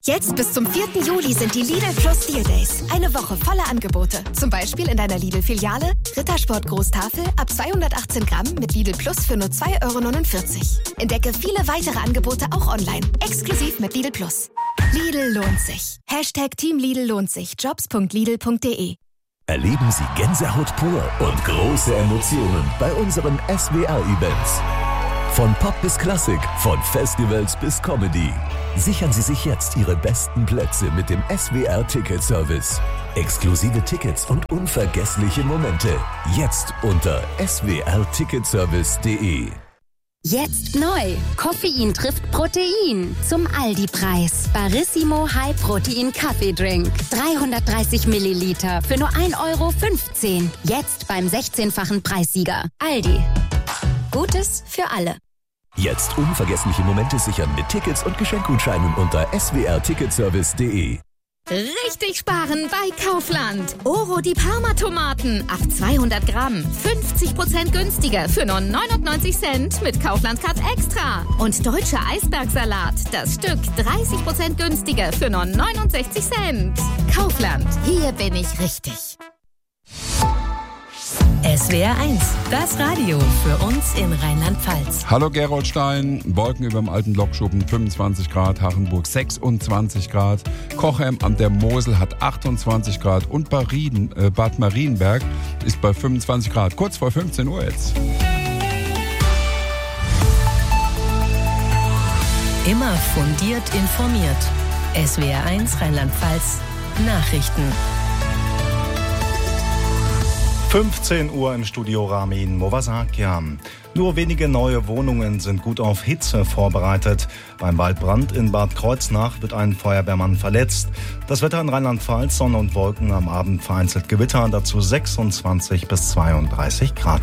Jetzt bis zum 4. Juli sind die Lidl Plus Deal Days. Eine Woche voller Angebote. Zum Beispiel in deiner Lidl-Filiale Rittersport Großtafel ab 218 Gramm mit Lidl Plus für nur 2,49 €. Entdecke viele weitere Angebote auch online. Exklusiv mit Lidl Plus. Lidl lohnt sich. #Team Lidl lohnt sich. Jobs.lidl.de. Erleben Sie Gänsehaut pur und große Emotionen bei unseren SWR-Events. Von Pop bis Klassik, von Festivals bis Comedy. Sichern Sie sich jetzt Ihre besten Plätze mit dem SWR-Ticket-Service. Exklusive Tickets und unvergessliche Momente. Jetzt unter swrticketservice.de. Jetzt neu. Koffein trifft Protein. Zum Aldi-Preis. Barissimo High Protein Kaffeedrink. 330 Milliliter für nur 1,15 €. Jetzt beim 16-fachen Preissieger. Aldi. Gutes für alle. Jetzt unvergessliche Momente sichern mit Tickets und Geschenkgutscheinen unter swrticketservice.de. Richtig sparen bei Kaufland. Oro die Parma-Tomaten ab 200 Gramm. 50% günstiger für nur 99 Cent mit Kaufland-Card Extra. Und deutscher Eisbergsalat. Das Stück 30% günstiger für nur 69 Cent. Kaufland. Hier bin ich richtig. SWR 1, das Radio für uns in Rheinland-Pfalz. Hallo Gerolstein, Wolken über dem alten Lokschuppen, 25 Grad, Hachenburg 26 Grad, Cochem an der Mosel hat 28 Grad und Bad Marienberg ist bei 25 Grad, kurz vor 15 Uhr jetzt. Immer fundiert informiert. SWR 1 Rheinland-Pfalz Nachrichten. 15 Uhr im Studio Ramin Movasakian. Nur wenige neue Wohnungen sind gut auf Hitze vorbereitet. Beim Waldbrand in Bad Kreuznach wird ein Feuerwehrmann verletzt. Das Wetter in Rheinland-Pfalz, Sonne und Wolken, am Abend vereinzelt Gewitter, dazu 26 bis 32 Grad.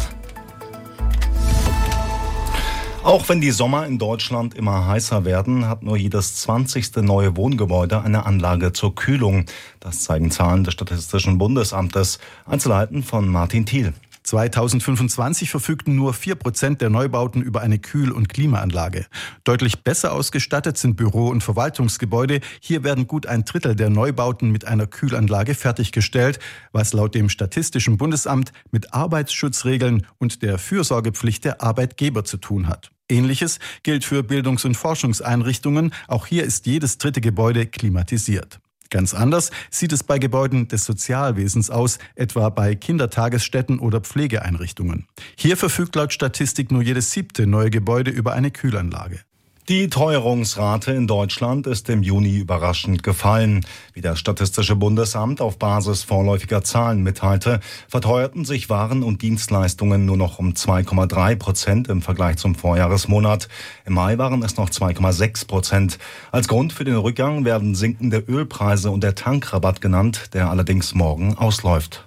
Auch wenn die Sommer in Deutschland immer heißer werden, hat nur jedes 20. neue Wohngebäude eine Anlage zur Kühlung. Das zeigen Zahlen des Statistischen Bundesamtes. Einzelheiten von Martin Thiel. 2025 verfügten nur 4% der Neubauten über eine Kühl- und Klimaanlage. Deutlich besser ausgestattet sind Büro- und Verwaltungsgebäude. Hier werden gut ein Drittel der Neubauten mit einer Kühlanlage fertiggestellt, was laut dem Statistischen Bundesamt mit Arbeitsschutzregeln und der Fürsorgepflicht der Arbeitgeber zu tun hat. Ähnliches gilt für Bildungs- und Forschungseinrichtungen. Auch hier ist jedes dritte Gebäude klimatisiert. Ganz anders sieht es bei Gebäuden des Sozialwesens aus, etwa bei Kindertagesstätten oder Pflegeeinrichtungen. Hier verfügt laut Statistik nur jedes 7. neue Gebäude über eine Kühlanlage. Die Teuerungsrate in Deutschland ist im Juni überraschend gefallen. Wie das Statistische Bundesamt auf Basis vorläufiger Zahlen mitteilte, verteuerten sich Waren und Dienstleistungen nur noch um 2,3% im Vergleich zum Vorjahresmonat. Im Mai waren es noch 2,6%. Als Grund für den Rückgang werden sinkende Ölpreise und der Tankrabatt genannt, der allerdings morgen ausläuft.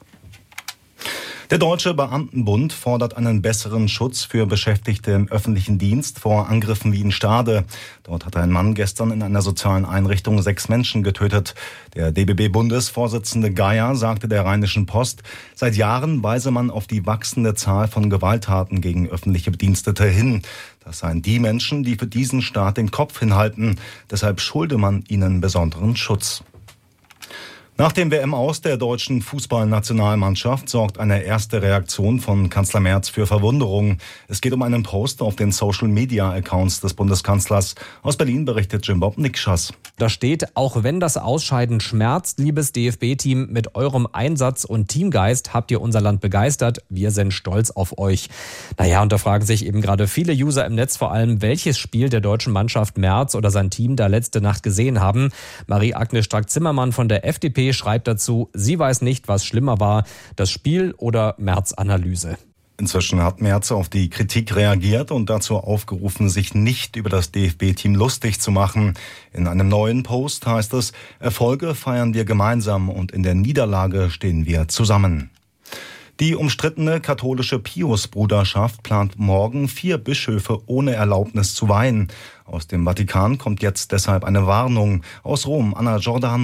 Der Deutsche Beamtenbund fordert einen besseren Schutz für Beschäftigte im öffentlichen Dienst vor Angriffen wie in Stade. Dort hat ein Mann gestern in einer sozialen Einrichtung 6 Menschen getötet. Der DBB-Bundesvorsitzende Geier sagte der Rheinischen Post, seit Jahren weise man auf die wachsende Zahl von Gewalttaten gegen öffentliche Bedienstete hin. Das seien die Menschen, die für diesen Staat den Kopf hinhalten. Deshalb schulde man ihnen besonderen Schutz. Nach dem WM-Aus der deutschen Fußballnationalmannschaft sorgt eine erste Reaktion von Kanzler Merz für Verwunderung. Es geht um einen Post auf den Social-Media-Accounts des Bundeskanzlers. Aus Berlin berichtet Jim-Bob Nikschas. Da steht, auch wenn das Ausscheiden schmerzt, liebes DFB-Team, mit eurem Einsatz und Teamgeist habt ihr unser Land begeistert. Wir sind stolz auf euch. Naja, und da fragen sich eben gerade viele User im Netz vor allem, welches Spiel der deutschen Mannschaft Merz oder sein Team da letzte Nacht gesehen haben. Marie-Agnes Strack-Zimmermann von der FDP schreibt dazu, sie weiß nicht, was schlimmer war, das Spiel oder Merz-Analyse. Inzwischen hat Merz auf die Kritik reagiert und dazu aufgerufen, sich nicht über das DFB-Team lustig zu machen. In einem neuen Post heißt es, Erfolge feiern wir gemeinsam und in der Niederlage stehen wir zusammen. Die umstrittene katholische Pius-Bruderschaft plant morgen 4 Bischöfe ohne Erlaubnis zu weihen. Aus dem Vatikan kommt jetzt deshalb eine Warnung. Aus Rom, Anna Giordano.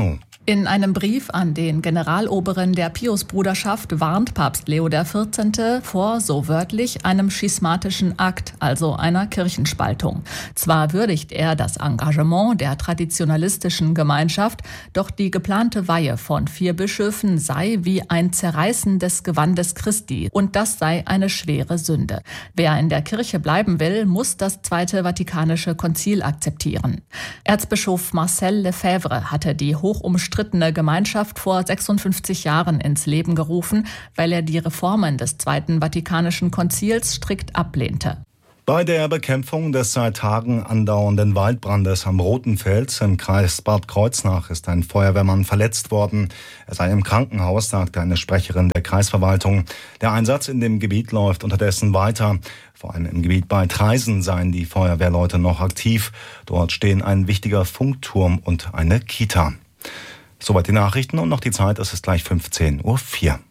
In einem Brief an den Generaloberen der Piusbruderschaft warnt Papst Leo XIV. Vor, so wörtlich, einem schismatischen Akt, also einer Kirchenspaltung. Zwar würdigt er das Engagement der traditionalistischen Gemeinschaft, doch die geplante Weihe von 4 Bischöfen sei wie ein Zerreißen des Gewandes Christi und das sei eine schwere Sünde. Wer in der Kirche bleiben will, muss das Zweite Vatikanische Konzil akzeptieren. Erzbischof Marcel Lefebvre hatte die hochumstrittene Gemeinschaft vor 56 Jahren ins Leben gerufen, weil er die Reformen des Zweiten Vatikanischen Konzils strikt ablehnte. Bei der Bekämpfung des seit Tagen andauernden Waldbrandes am Rotenfels im Kreis Bad Kreuznach ist ein Feuerwehrmann verletzt worden. Er sei im Krankenhaus, sagte eine Sprecherin der Kreisverwaltung. Der Einsatz in dem Gebiet läuft unterdessen weiter. Vor allem im Gebiet bei Traisen seien die Feuerwehrleute noch aktiv. Dort stehen ein wichtiger Funkturm und eine Kita. Soweit die Nachrichten und noch die Zeit, es ist gleich 15:04 Uhr.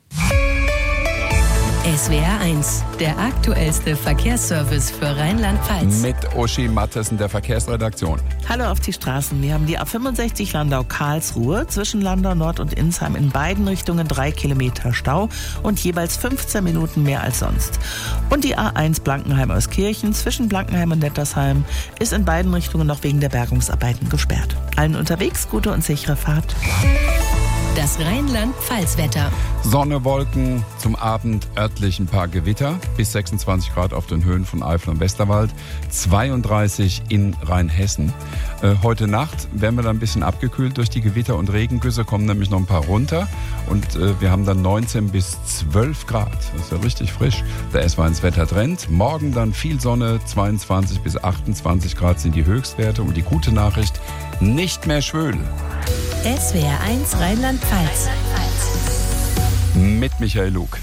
SWR 1, der aktuellste Verkehrsservice für Rheinland-Pfalz. Mit Uschi Mattesen der Verkehrsredaktion. Hallo auf die Straßen. Wir haben die A65 Landau-Karlsruhe zwischen Landau Nord und Insheim in beiden Richtungen 3 Kilometer Stau und jeweils 15 Minuten mehr als sonst. Und die A1 Blankenheim-Euskirchen zwischen Blankenheim und Nettersheim ist in beiden Richtungen noch wegen der Bergungsarbeiten gesperrt. Allen unterwegs gute und sichere Fahrt. Das Rheinland-Pfalz-Wetter. Sonne, Wolken, zum Abend örtlich ein paar Gewitter, bis 26 Grad auf den Höhen von Eifel und Westerwald, 32 in Rheinhessen. Heute Nacht werden wir dann ein bisschen abgekühlt durch die Gewitter und Regengüsse, kommen nämlich noch ein paar runter und wir haben dann 19 bis 12 Grad. Das ist ja richtig frisch. Der S-Wetter-Trend. Morgen dann viel Sonne, 22 bis 28 Grad sind die Höchstwerte und die gute Nachricht, nicht mehr schwül. SWR 1 Rheinland-Pfalz. Mit Michael Lug.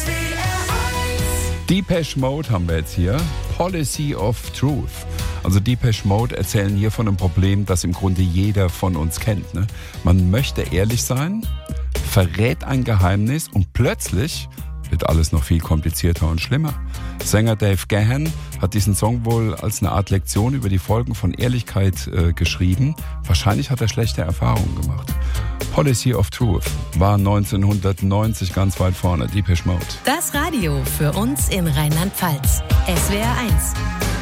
Depeche Mode haben wir jetzt hier. Policy of Truth. Also Depeche Mode erzählen hier von einem Problem, das im Grunde jeder von uns kennt. Ne? Man möchte ehrlich sein, verrät ein Geheimnis und plötzlich wird alles noch viel komplizierter und schlimmer. Sänger Dave Gahan hat diesen Song wohl als eine Art Lektion über die Folgen von Ehrlichkeit geschrieben. Wahrscheinlich hat er schlechte Erfahrungen gemacht. Policy of Truth war 1990 ganz weit vorne. Depeche Mode. Das Radio für uns in Rheinland-Pfalz. SWR 1.